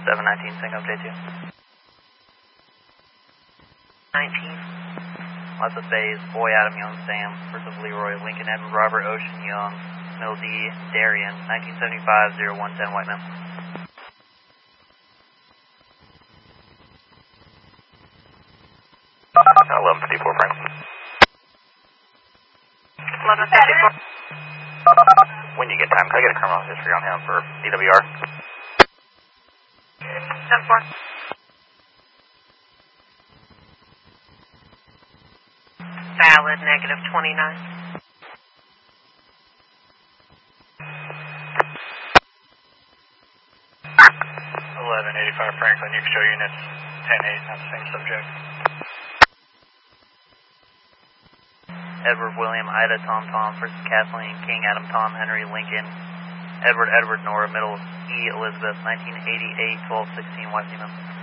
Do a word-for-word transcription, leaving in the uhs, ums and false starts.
seven nineteen, sync up J two. nineteen. Lots of Bays, Boy, Adam, Young, Sam versus Leroy, Lincoln, Edward, Robert, Ocean, Young, Mill D, Darian, nineteen seventy-five, zero one ten, White Man. eleven fifty-four, Frank. eleven fifty-four. When you get time, can I get a criminal history on him for D W R? ten four. Valid, negative twenty-nine. eleven eighty-five, Franklin, you can show units ten eight on the same subject. Edward, William, Ida, Tom, Tom versus Kathleen, King, Adam, Tom, Henry, Lincoln, Edward, Edward, Nora, Middle, E, Elizabeth, nineteen eighty-eight, twelve sixteen, White Female.